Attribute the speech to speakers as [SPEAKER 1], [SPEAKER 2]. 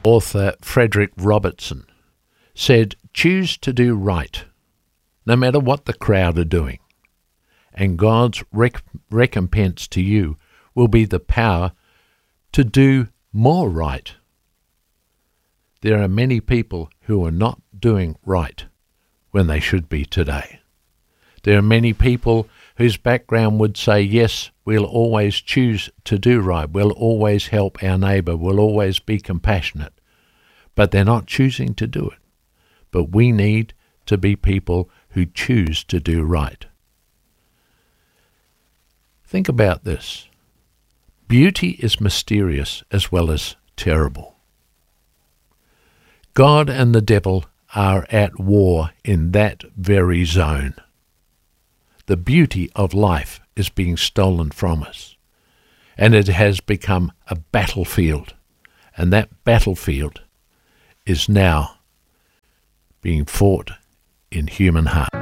[SPEAKER 1] Author Frederick Robertson said, "Choose to do right, no matter what the crowd are doing, and God's recompense to you will be the power to do more right." There are many people who are not doing right when they should be today. There are many people whose background would say, yes, we'll always choose to do right, we'll always help our neighbour, we'll always be compassionate, but they're not choosing to do it. But we need to be people who choose to do right. Think about this. Beauty is mysterious as well as terrible. God and the devil are at war in that very zone. The beauty of life is being stolen from us, and it has become a battlefield, and that battlefield is now being fought in human heart.